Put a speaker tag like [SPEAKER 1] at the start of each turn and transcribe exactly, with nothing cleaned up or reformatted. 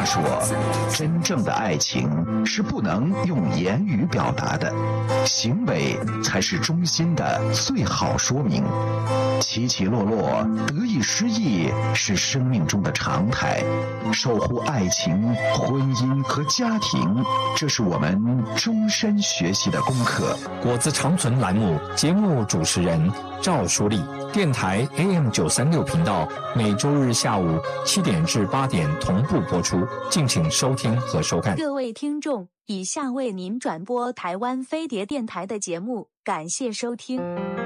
[SPEAKER 1] 话说，真正的爱情是不能用言语表达的，行为才是衷心的最好说明。起起落落，得意失意是生命中的常态。守护爱情、婚姻和家庭，这是我们终身学习的功课。
[SPEAKER 2] 果子长存栏目节目主持人赵淑丽，电台 A M 九三六频道，每周日下午七点至八点同步播出，敬请收听和收看。
[SPEAKER 3] 各位听众，以下为您转播台湾飞碟电台的节目，感谢收听。